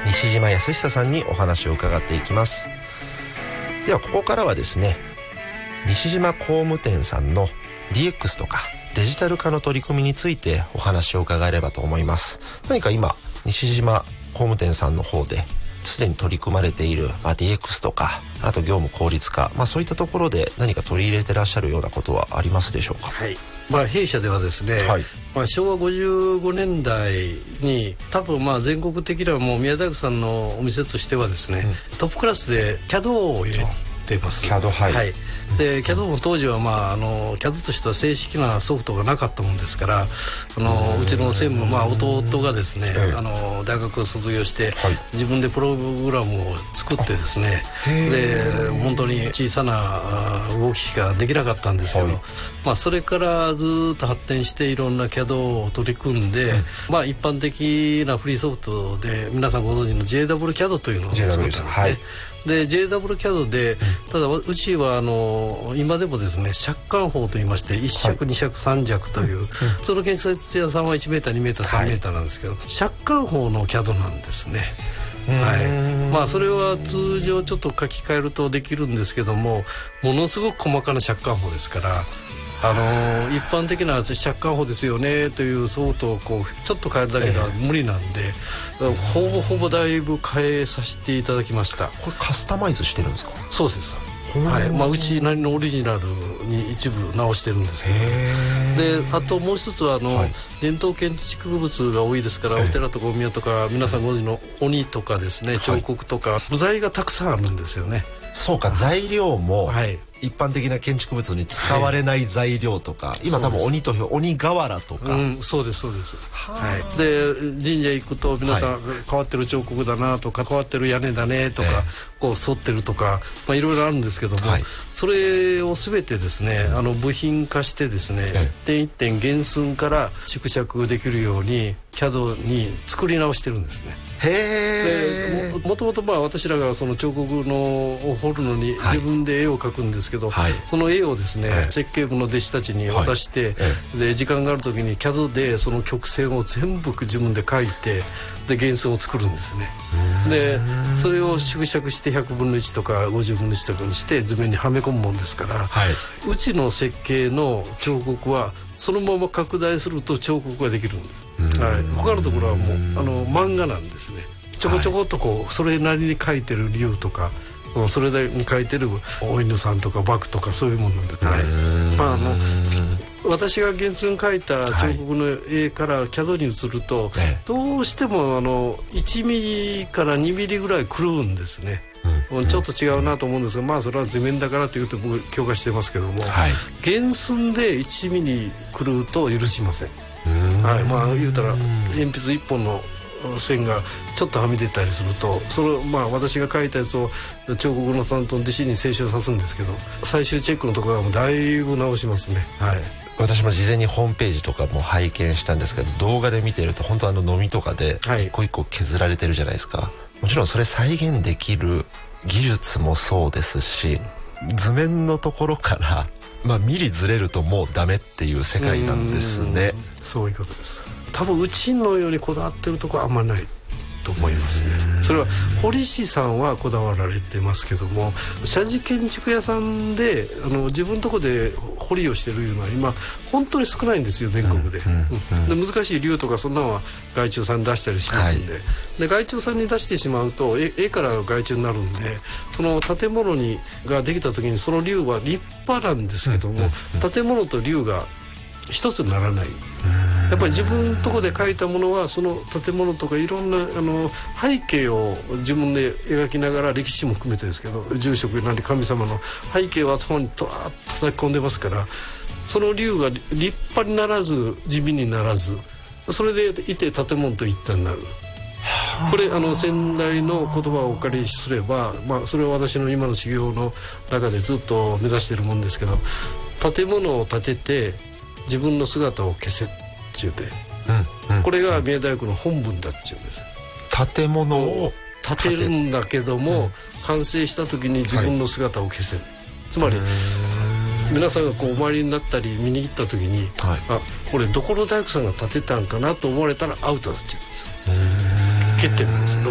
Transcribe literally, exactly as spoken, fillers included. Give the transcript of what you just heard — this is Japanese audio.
西島康久さんにお話を伺っていきます。ではここからはですね、西島工務店さんの ディーエックス とかデジタル化の取り組みについてお話を伺えればと思います。何か今西島工務店さんの方ですでに取り組まれている、まあ、ディーエックス とかあと業務効率化、まあ、そういったところで何か取り入れてらっしゃるようなことはありますでしょうか？ はい、まあ、弊社ではですね、はい、まあ、しょうわごじゅうごねんだいに多分まあ全国的にはもう宮大工さんのお店としてはですね、うん、トップクラスで キャド を入れてます。 キャド、はい、 はい、で キャド も当時は、まあ、あの キャド としては正式なソフトがなかったもんですから、あのうちの専務、まあ、弟がですね、ええ、あの大学を卒業して、はい、自分でプログラムを作ってですね、で本当に小さな動きしかできなかったんですけど、はい、まあ、それからずっと発展していろんな キャド を取り組んで、うん、まあ、一般的なフリーソフトで皆さんご存知の ジェイダブリュー キャド というのを作ったんですね。はい、で ジェイダブリュー キャド で、ただうちはあの今でもですね借款法といいましていっ尺に尺さん尺という、普通の建設屋さんはいちメーターにメーターさんメーターなんですけど、はい、借款法の キャド なんですね。はい、まあそれは通常ちょっと書き換えるとできるんですけども、ものすごく細かな借款法ですから、あのー、一般的な借款法ですよねというソフトをこうちょっと変えるだけでは無理なんで、えー、ほぼほぼだいぶ変えさせていただきました。 これカスタマイズしてるんですか？ そうです。はい、まあ、うちなりのオリジナルに一部直してるんですけど、であともう一つはあの、はい、伝統建築物が多いですから、お寺とかお宮とか皆さんご存知の鬼とかですね、彫刻とか部材がたくさんあるんですよね。 そうか、材料も、はい、一般的な建築物に使われない材料とか、はい、今多分鬼と鬼瓦とか、 うん、そうですそうです。はい、で神社行くと皆さん、はい、変わってる彫刻だなとか変わってる屋根だねとか、えー、こう反ってるとか、まあ、いろいろあるんですけども、はい、それを全てですね、あの部品化してですね、えー、一点一点原寸から縮尺できるように キャド に作り直してるんですね。 へー。も, もともとまあ私らがその彫刻のを彫るのに自分で絵を描くんですけど、はい、その絵をですね、はい、設計部の弟子たちに渡して、はい、で時間がある時に キャド でその曲線を全部自分で描いて、で原寸を作るんですね。でそれを縮尺してひゃくぶんのいちとかごじゅうぶんのいちとかにして図面にはめ込むもんですから、はい、うちの設計の彫刻はそのまま拡大すると彫刻ができるんです。はい、他のところはもうあの漫画なんですね。ちょこちょこっとこうそれなりに描いてる竜とか、それなりに描いてるお犬さんとかバクとかそういうものなんで、はい、まああの私が原寸描いた彫刻の絵から キャド に移ると、はい、どうしてもあのいちミリからにミリぐらい狂うんですね。うん、ちょっと違うなと思うんですが、まあそれは図面だからというと僕強化してますけども、はい、原寸でいちミリ狂うと許しません。はい、まあ言うたら鉛筆いっぽんの線がちょっとはみ出たりすると、それまあ私が描いたやつを彫刻の担当の弟子に清書さすんですけど、最終チェックのところはもうだいぶ直しますね。はい、 私も事前にホームページとかも拝見したんですけど、動画で見てると本当あののみとかで一個一個削られてるじゃないですか。はい、もちろんそれ再現できる技術もそうですし、図面のところからまあミリずれるともうダメっていう世界なんですね。 そういうことです。多分うちのようにこだわってるところはあんまないと思いますね。それは堀師さんはこだわられてますけども、社寺建築屋さんであの自分のとこで彫りをしてるいうのは今本当に少ないんですよ、全国で。で難しい竜とかそんなのは外注さんに出したりしますんで、はい、で外注さんに出してしまうと絵から外注になるんで、その建物にができた時にその竜は立派なんですけども、建物と竜が一つにならない。やっぱり自分のとこで描いたものはその建物とかいろんなあの背景を自分で描きながら、歴史も含めてですけど住職なり神様の背景を頭にとわっと叩き込んでますから、その竜が立派にならず地味にならず、それでいて建物と一体になる。これあの先代の言葉をお借りすれば、まあ、それは私の今の修行の中でずっと目指しているもんですけど、建物を建てて自分の姿を消せっていうて、うんうん、これが宮大工の本分だっていうんです。 建物を建てるんだけども、うん、完成した時に自分の姿を消せる、はい、つまり皆さんがこうお参りになったり見に行った時に、はい、あこれどこの大工さんが建てたんかなと思われたらアウトだっていうんですよ。欠点なんです。